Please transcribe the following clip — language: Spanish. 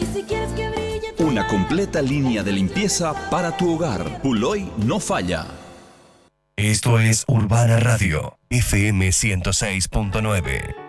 Si quieres que brille tu Una completa línea de limpieza para tu hogar. Puloy no falla. Esto es Urbana Radio, FM 106.9.